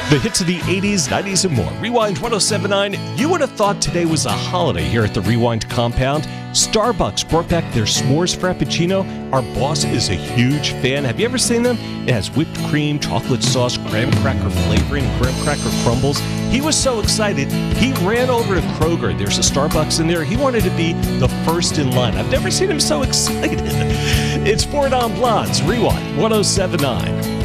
The hits of the 80s, 90s, and more. Rewind 1079. You would have thought today was a holiday here at the Rewind compound. Starbucks brought back their s'mores frappuccino. Our boss is a huge fan. Have you ever seen them? It has whipped cream, chocolate sauce, graham cracker flavoring, graham cracker crumbles. He was so excited, he ran over to Kroger. There's a Starbucks in there. He wanted to be the first in line. I've never seen him so excited. It's Fort on Blondes, Rewind 1079.